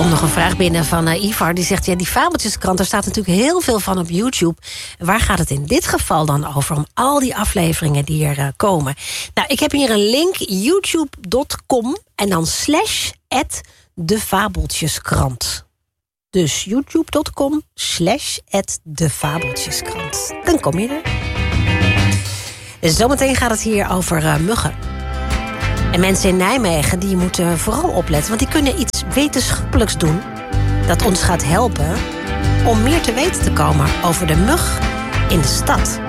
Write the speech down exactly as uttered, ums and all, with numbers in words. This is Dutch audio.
komt nog een vraag binnen van uh, Ivar. Die zegt, ja, die Fabeltjeskrant, daar staat natuurlijk heel veel van op YouTube. Waar gaat het in dit geval dan over? Om al die afleveringen die er uh, komen. Nou, ik heb hier een link, youtube dot com en dan slash at de Fabeltjeskrant. Dus youtube dot com slash at de Fabeltjeskrant. Dan kom je er. Zometeen gaat het hier over uh, muggen. En mensen in Nijmegen die moeten vooral opletten, want die kunnen iets wetenschappelijks doen dat ons gaat helpen om meer te weten te komen over de mug in de stad.